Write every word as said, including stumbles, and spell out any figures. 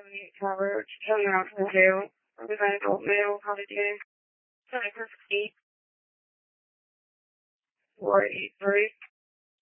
seventy-eight coverage, ten out from two. Represent adult male, how to do. seventy-six eight. four eight three.